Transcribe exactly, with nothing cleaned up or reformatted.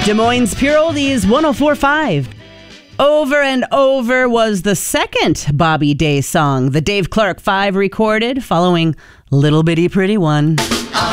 Des Moines Pure Oldies one oh four point five. Over and Over was the second Bobby Day song the Dave Clark Five recorded, following Little Bitty Pretty One.